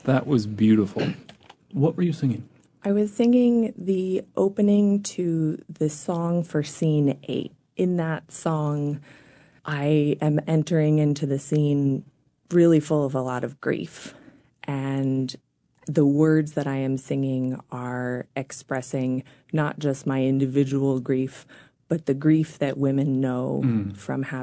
That was beautiful. What were you singing? I was singing the opening to the song for scene 8. In that song, I am entering into the scene really full of a lot of grief. And the words that I am singing are expressing not just my individual grief, but the grief that women know from having